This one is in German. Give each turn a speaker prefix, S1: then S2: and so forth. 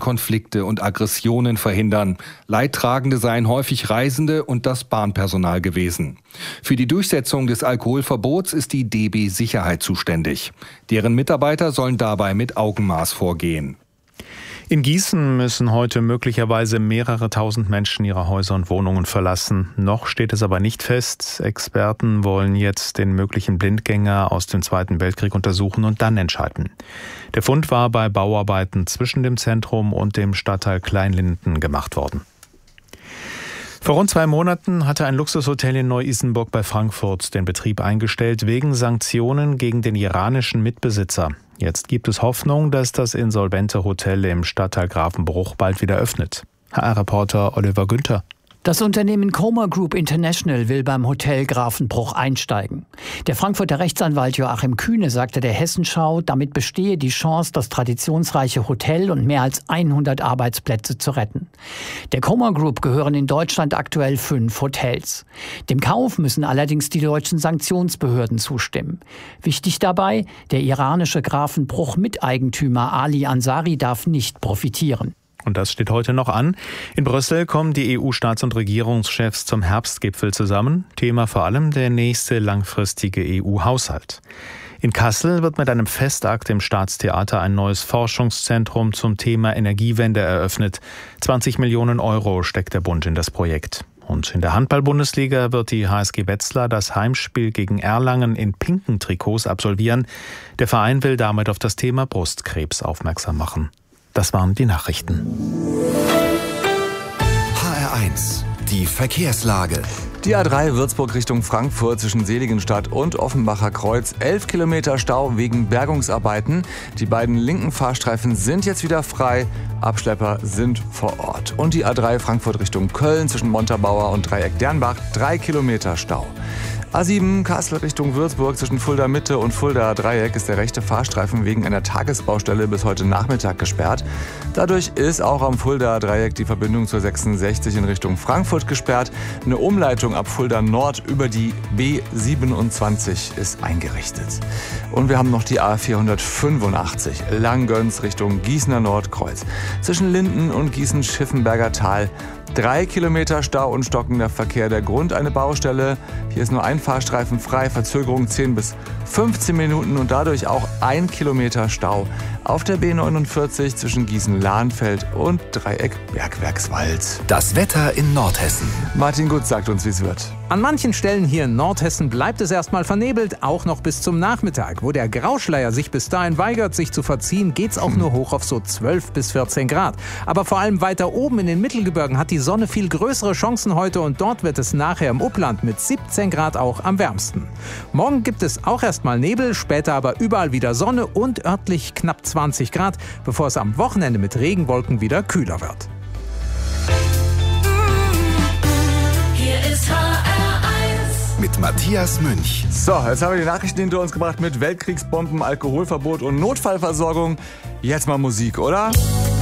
S1: Konflikte und Aggressionen verhindern. Leidtragende seien häufig Reisende und das Bahnpersonal gewesen. Für die Durchsetzung des Alkoholverbots ist die DB Sicherheit zuständig. Deren Mitarbeiter sollen dabei mit Augenmaß vorgehen.
S2: In Gießen müssen heute möglicherweise mehrere tausend Menschen ihre Häuser und Wohnungen verlassen. Noch steht es aber nicht fest. Experten wollen jetzt den möglichen Blindgänger aus dem Zweiten Weltkrieg untersuchen und dann entscheiden. Der Fund war bei Bauarbeiten zwischen dem Zentrum und dem Stadtteil Kleinlinden gemacht worden. Vor rund 2 Monaten hatte ein Luxushotel in Neu-Isenburg bei Frankfurt den Betrieb eingestellt wegen Sanktionen gegen den iranischen Mitbesitzer. Jetzt gibt es Hoffnung, dass das insolvente Hotel im Stadtteil Grafenbruch bald wieder öffnet. HR-Reporter Oliver Günther.
S3: Das Unternehmen Coma Group International will beim Hotel Grafenbruch einsteigen. Der Frankfurter Rechtsanwalt Joachim Kühne sagte der Hessenschau, damit bestehe die Chance, das traditionsreiche Hotel und mehr als 100 Arbeitsplätze zu retten. Der Coma Group gehören in Deutschland aktuell 5 Hotels. Dem Kauf müssen allerdings die deutschen Sanktionsbehörden zustimmen. Wichtig dabei, der iranische Grafenbruch-Miteigentümer Ali Ansari darf nicht profitieren.
S2: Und das steht heute noch an. In Brüssel kommen die EU-Staats- und Regierungschefs zum Herbstgipfel zusammen. Thema vor allem der nächste langfristige EU-Haushalt. In Kassel wird mit einem Festakt im Staatstheater ein neues Forschungszentrum zum Thema Energiewende eröffnet. 20 Millionen Euro steckt der Bund in das Projekt. Und in der Handball-Bundesliga wird die HSG Wetzlar das Heimspiel gegen Erlangen in pinken Trikots absolvieren. Der Verein will damit auf das Thema Brustkrebs aufmerksam machen. Das waren die Nachrichten.
S4: HR1, die Verkehrslage.
S5: Die A3 Würzburg Richtung Frankfurt zwischen Seligenstadt und Offenbacher Kreuz. 11 Kilometer Stau wegen Bergungsarbeiten. Die beiden linken Fahrstreifen sind jetzt wieder frei. Abschlepper sind vor Ort. Und die A3 Frankfurt Richtung Köln zwischen Montabaur und Dreieck Dernbach. 3 Kilometer Stau. A7 Kassel Richtung Würzburg zwischen Fulda Mitte und Fulda Dreieck ist der rechte Fahrstreifen wegen einer Tagesbaustelle bis heute Nachmittag gesperrt. Dadurch ist auch am Fulda Dreieck die Verbindung zur 66 in Richtung Frankfurt gesperrt. Eine Umleitung ab Fulda Nord über die B27 ist eingerichtet. Und wir haben noch die A485 Langgöns Richtung Gießener Nordkreuz. Zwischen Linden und Gießen-Schiffenberger Tal 3 Kilometer Stau und stockender Verkehr. Der Grund eine Baustelle. Hier ist nur ein Fahrstreifen frei, Verzögerung 10 bis 15 Minuten und dadurch auch 1 Kilometer Stau auf der B49 zwischen Gießen-Lahnfeld und Dreieck Bergwerkswald.
S4: Das Wetter in Nordhessen.
S5: Martin Gutz sagt uns, wie es wird.
S6: An manchen Stellen hier in Nordhessen bleibt es erstmal vernebelt, auch noch bis zum Nachmittag. Wo der Grauschleier sich bis dahin weigert, sich zu verziehen, geht's auch nur hoch auf so 12 bis 14 Grad. Aber vor allem weiter oben in den Mittelgebirgen hat die Sonne viel größere Chancen heute und dort wird es nachher im Upland mit 17 Grad auch am wärmsten. Morgen gibt es auch erstmal Nebel, später aber überall wieder Sonne und örtlich knapp 20 Grad, bevor es am Wochenende mit Regenwolken wieder kühler wird.
S7: Hier ist HR1
S4: mit Matthias Münch.
S5: So, jetzt haben wir die Nachrichten hinter uns gebracht mit Weltkriegsbomben, Alkoholverbot und Notfallversorgung. Jetzt mal Musik, oder?